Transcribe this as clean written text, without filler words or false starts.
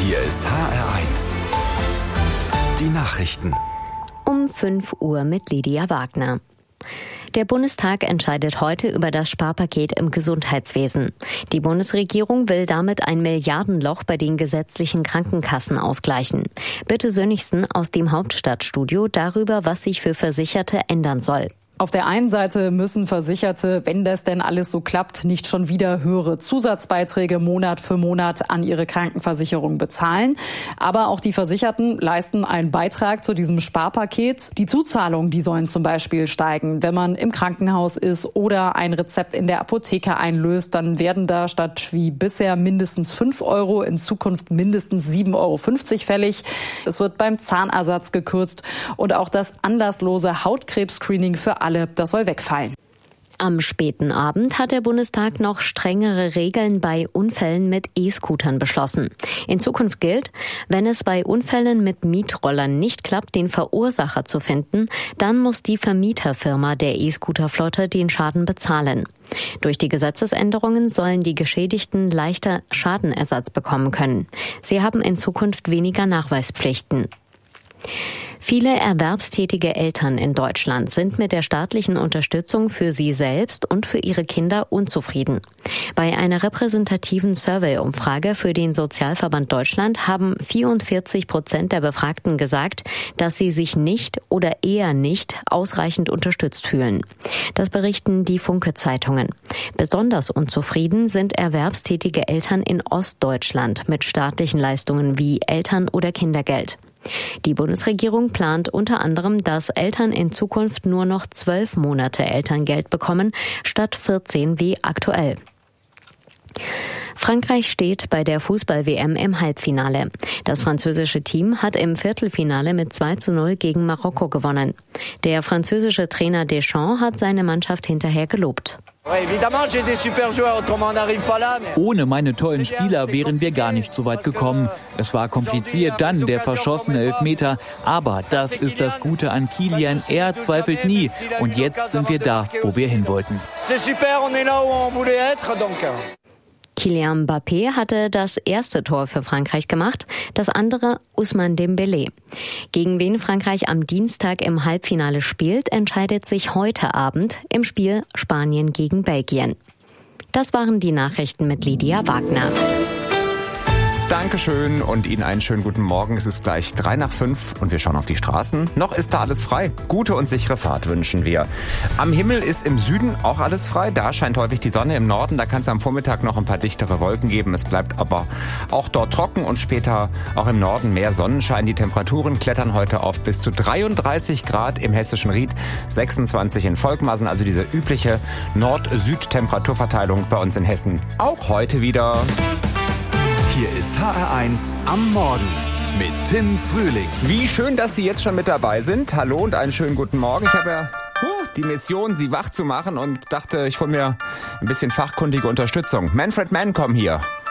Hier ist HR1. Die Nachrichten. Um 5 Uhr mit Lydia Wagner. Der Bundestag entscheidet heute über das Sparpaket im Gesundheitswesen. Die Bundesregierung will damit ein Milliardenloch bei den gesetzlichen Krankenkassen ausgleichen. Birte Sönnigsen aus dem Hauptstadtstudio darüber, was sich für Versicherte ändern soll. Auf der einen Seite müssen Versicherte, wenn das denn alles so klappt, nicht schon wieder höhere Zusatzbeiträge Monat für Monat an ihre Krankenversicherung bezahlen. Aber auch die Versicherten leisten einen Beitrag zu diesem Sparpaket. Die Zuzahlungen, die sollen zum Beispiel steigen. Wenn man im Krankenhaus ist oder ein Rezept in der Apotheke einlöst, dann werden da statt wie bisher mindestens 5 Euro in Zukunft mindestens 7,50 Euro fällig. Es wird beim Zahnersatz gekürzt und auch das anlasslose Hautkrebs-Screening für alle, das soll wegfallen. Am späten Abend hat der Bundestag noch strengere Regeln bei Unfällen mit E-Scootern beschlossen. In Zukunft gilt, wenn es bei Unfällen mit Mietrollern nicht klappt, den Verursacher zu finden, dann muss die Vermieterfirma der E-Scooter-Flotte den Schaden bezahlen. Durch die Gesetzesänderungen sollen die Geschädigten leichter Schadenersatz bekommen können. Sie haben in Zukunft weniger Nachweispflichten. Viele erwerbstätige Eltern in Deutschland sind mit der staatlichen Unterstützung für sie selbst und für ihre Kinder unzufrieden. Bei einer repräsentativen Survey-Umfrage für den Sozialverband Deutschland haben 44% der Befragten gesagt, dass sie sich nicht oder eher nicht ausreichend unterstützt fühlen. Das berichten die Funke-Zeitungen. Besonders unzufrieden sind erwerbstätige Eltern in Ostdeutschland mit staatlichen Leistungen wie Eltern- oder Kindergeld. Die Bundesregierung plant unter anderem, dass Eltern in Zukunft nur noch 12 Monate Elterngeld bekommen, statt 14 wie aktuell. Frankreich steht bei der Fußball-WM im Halbfinale. Das französische Team hat im Viertelfinale mit 2:0 gegen Marokko gewonnen. Der französische Trainer Deschamps hat seine Mannschaft hinterher gelobt. Ohne meine tollen Spieler wären wir gar nicht so weit gekommen. Es war kompliziert, dann der verschossene Elfmeter. Aber das ist das Gute an Kilian, er zweifelt nie. Und jetzt sind wir da, wo wir hin wollten. Kylian Mbappé hatte das erste Tor für Frankreich gemacht, das andere Ousmane Dembélé. Gegen wen Frankreich am Dienstag im Halbfinale spielt, entscheidet sich heute Abend im Spiel Spanien gegen Belgien. Das waren die Nachrichten mit Lydia Wagner. Dankeschön und Ihnen einen schönen guten Morgen. Es ist gleich 3:05 und wir schauen auf die Straßen. Noch ist da alles frei. Gute und sichere Fahrt wünschen wir. Am Himmel ist im Süden auch alles frei. Da scheint häufig die Sonne. Im Norden, da kann es am Vormittag noch ein paar dichtere Wolken geben. Es bleibt aber auch dort trocken und später auch im Norden mehr Sonnenschein. Die Temperaturen klettern heute auf bis zu 33 Grad im hessischen Ried, 26 in Volkmaßen. Also diese übliche Nord-Süd-Temperaturverteilung bei uns in Hessen. Auch heute wieder. Hier ist HR1 am Morgen mit Tim Frühling. Wie schön, dass Sie jetzt schon mit dabei sind. Hallo und einen schönen guten Morgen. Ich habe ja die Mission, Sie wach zu machen und dachte, ich hole mir ein bisschen fachkundige Unterstützung. Manfred Mann, komm hier.